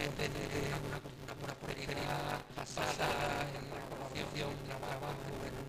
depende de una prosperidad basada en la colaboración, el trabajo,